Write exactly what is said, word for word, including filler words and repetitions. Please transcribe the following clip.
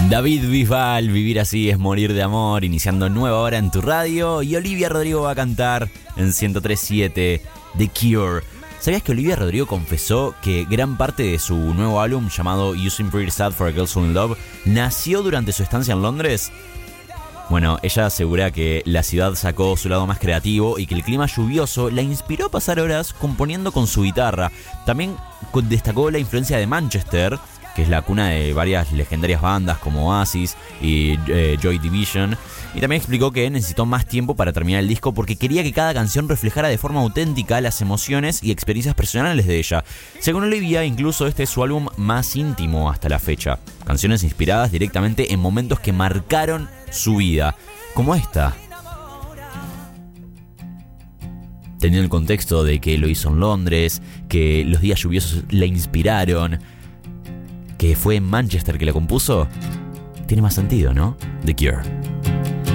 David Bisbal, Vivir así es morir de amor, iniciando nueva hora en tu radio. Y Olivia Rodrigo va a cantar en ciento tres punto siete The Cure. ¿Sabías que Olivia Rodrigo confesó que gran parte de su nuevo álbum llamado You Seem Pretty Sad for a Girl So In Love nació durante su estancia en Londres? Bueno, ella asegura que la ciudad sacó su lado más creativo y que el clima lluvioso la inspiró a pasar horas componiendo con su guitarra. También destacó la influencia de Manchester, que es la cuna de varias legendarias bandas como Oasis y eh, Joy Division. Y también explicó que necesitó más tiempo para terminar el disco porque quería que cada canción reflejara de forma auténtica las emociones y experiencias personales de ella. Según Olivia, incluso este es su álbum más íntimo hasta la fecha. Canciones inspiradas directamente en momentos que marcaron su vida, como esta. Teniendo el contexto de que lo hizo en Londres, que los días lluviosos la inspiraron, que fue en Manchester que la compuso, tiene más sentido, ¿no? The Cure.